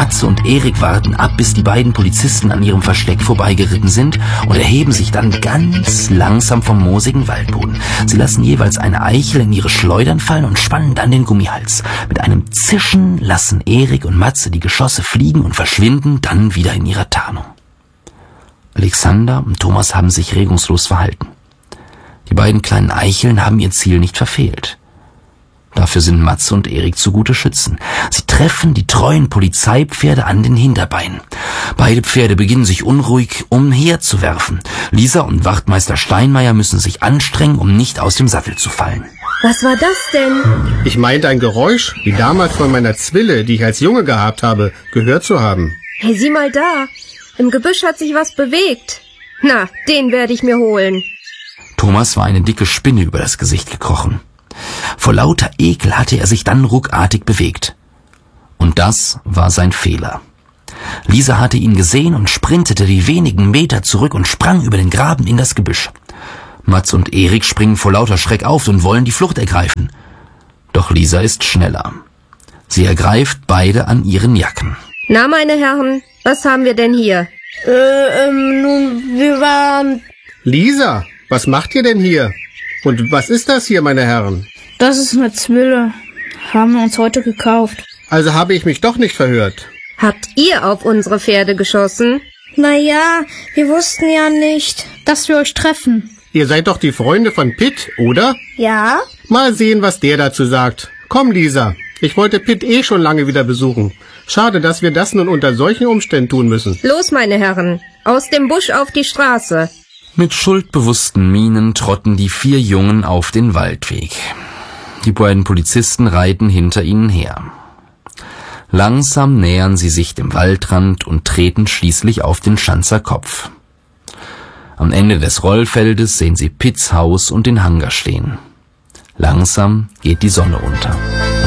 Matze und Erik warten ab, bis die beiden Polizisten an ihrem Versteck vorbeigeritten sind und erheben sich dann ganz langsam vom moosigen Waldboden. Sie lassen jeweils eine Eichel in ihre Schleudern fallen und spannen dann den Gummihals. Mit einem Zischen lassen Erik und Matze die Geschosse fliegen und verschwinden dann wieder in ihrer Tarnung. Alexander und Thomas haben sich regungslos verhalten. Die beiden kleinen Eicheln haben ihr Ziel nicht verfehlt. Dafür sind Matze und Erik zu gute Schützen. Sie treffen die treuen Polizeipferde an den Hinterbeinen. Beide Pferde beginnen sich unruhig umherzuwerfen. Lisa und Wachtmeister Steinmeier müssen sich anstrengen, um nicht aus dem Sattel zu fallen. Was war das denn? Ich meinte ein Geräusch, wie damals von meiner Zwille, die ich als Junge gehabt habe, gehört zu haben. Hey, sieh mal da. Im Gebüsch hat sich was bewegt. Na, den werde ich mir holen. Thomas war eine dicke Spinne über das Gesicht gekrochen. Vor lauter Ekel hatte er sich dann ruckartig bewegt. Und das war sein Fehler. Lisa hatte ihn gesehen und sprintete die wenigen Meter zurück und sprang über den Graben in das Gebüsch. Matze und Erik springen vor lauter Schreck auf und wollen die Flucht ergreifen. Doch Lisa ist schneller. Sie ergreift beide an ihren Jacken. Na, meine Herren, was haben wir denn hier? Nun, wir waren... Lisa, was macht ihr denn hier? Und was ist das hier, meine Herren? Das ist eine Zwille. Haben wir uns heute gekauft. Also habe ich mich doch nicht verhört. Habt ihr auf unsere Pferde geschossen? Naja, wir wussten ja nicht, dass wir euch treffen. Ihr seid doch die Freunde von Pitt, oder? Ja? Mal sehen, was der dazu sagt. Komm, Lisa, ich wollte Pitt schon lange wieder besuchen. Schade, dass wir das nun unter solchen Umständen tun müssen. Los, meine Herren, aus dem Busch auf die Straße. Mit schuldbewussten Mienen trotten die 4 Jungen auf den Waldweg. Die beiden Polizisten reiten hinter ihnen her. Langsam nähern sie sich dem Waldrand und treten schließlich auf den Schanzer Kopf. Am Ende des Rollfeldes sehen sie Pitts Haus und den Hangar stehen. Langsam geht die Sonne unter.